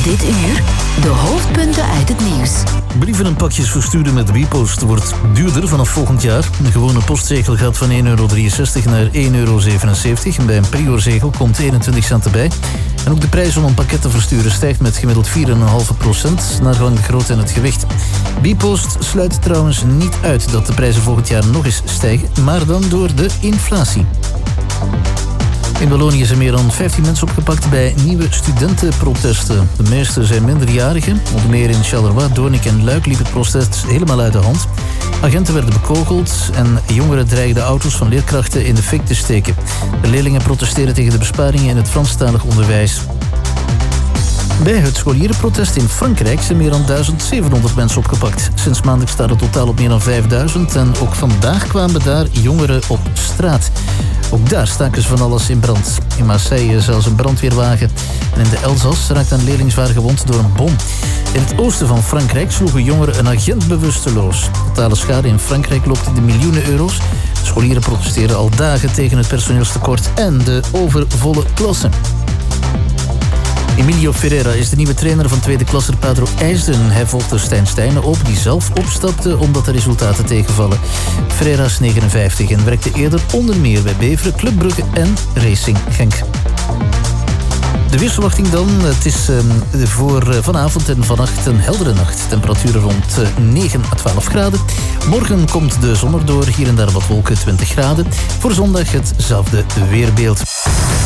Dit uur de hoofdpunten uit het nieuws. Brieven en pakjes versturen met Bpost wordt duurder vanaf volgend jaar. Een gewone postzegel gaat van €1,63 naar €1,77. En bij een priorzegel komt 21 cent erbij. En ook de prijs om een pakket te versturen stijgt met gemiddeld 4,5%, naar gelang de grootte en het gewicht. Bpost sluit trouwens niet uit dat de prijzen volgend jaar nog eens stijgen, maar dan door de inflatie. In Wallonië zijn meer dan 15 mensen opgepakt bij nieuwe studentenprotesten. De meeste zijn minderjarigen. Onder meer in Charleroi, Doornik en Luik liep het protest helemaal uit de hand. Agenten werden bekogeld en jongeren dreigden auto's van leerkrachten in de fik te steken. De leerlingen protesteren tegen de besparingen in het Franstalig onderwijs. Bij het scholierenprotest in Frankrijk zijn meer dan 1700 mensen opgepakt. Sinds maandag staat het totaal op meer dan 5000 en ook vandaag kwamen daar jongeren op straat. Ook daar staken ze van alles in brand. In Marseille zelfs een brandweerwagen. En in de Elzas raakte een leerling zwaar gewond door een bom. In het oosten van Frankrijk sloegen jongeren een agent bewusteloos. Totale schade in Frankrijk loopt in de miljoenen euro's. De scholieren protesteren al dagen tegen het personeelstekort en de overvolle klassen. Emilio Ferreira is de nieuwe trainer van tweede klasser Padro IJsden. Hij volgde Stijn Stijnen op, die zelf opstapte omdat de resultaten tegenvallen. Ferreira is 59 en werkte eerder onder meer bij Beveren, Club Brugge en Racing Genk. De weersverwachting dan. Het is voor vanavond en vannacht een heldere nacht. Temperaturen rond 9 à 12 graden. Morgen komt de zon erdoor, hier en daar wat wolken, 20 graden. Voor zondag hetzelfde weerbeeld.